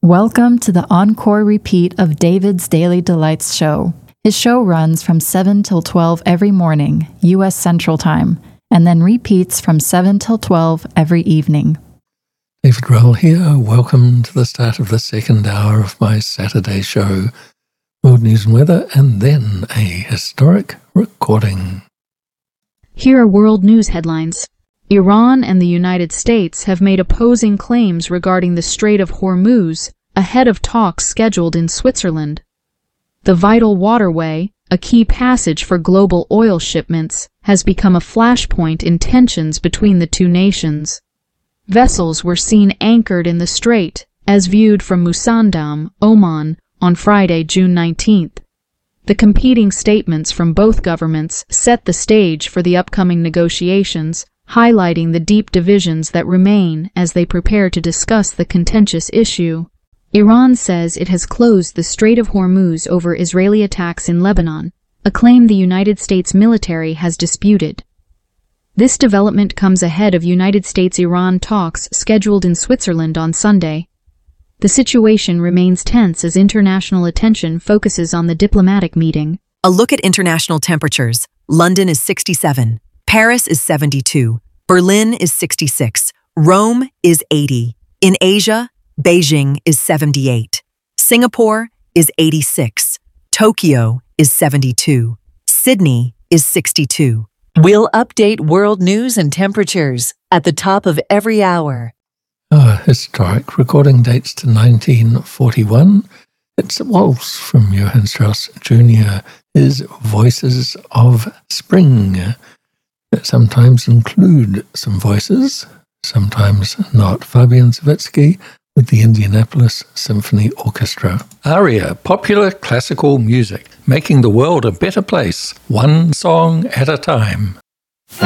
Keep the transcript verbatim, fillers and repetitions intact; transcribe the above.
Welcome to the encore repeat of David's Daily Delights show. His show runs from seven till twelve every morning, U S Central Time, and then repeats from seven till twelve every evening. David Rowell here. Welcome to the start of the second hour of my Saturday show, World News and Weather, and then a historic recording. Here are world news headlines. Iran and the United States have made opposing claims regarding the Strait of Hormuz ahead of talks scheduled in Switzerland. The vital waterway, a key passage for global oil shipments, has become a flashpoint in tensions between the two nations. Vessels were seen anchored in the strait, as viewed from Musandam, Oman, on Friday, June nineteenth. The competing statements from both governments set the stage for the upcoming negotiations, highlighting the deep divisions that remain as they prepare to discuss the contentious issue. Iran says it has closed the Strait of Hormuz over Israeli attacks in Lebanon, a claim the United States military has disputed. This development comes ahead of United States-Iran talks scheduled in Switzerland on Sunday. The situation remains tense as international attention focuses on the diplomatic meeting. A look at international temperatures. London is sixty-seven. Paris is seventy-two. Berlin is sixty-six. Rome is eighty. In Asia, Beijing is seventy-eight. Singapore is eighty-six. Tokyo is seventy-two. Sydney is sixty-two. We'll update world news and temperatures at the top of every hour. Our historic recording dates to nineteen forty-one. It's a waltz from Johann Strauss Junior, his Voices of Spring. That sometimes include some voices, sometimes not. Fabian Savitsky with the Indianapolis Symphony Orchestra. Aria, popular classical music, making the world a better place, one song at a time.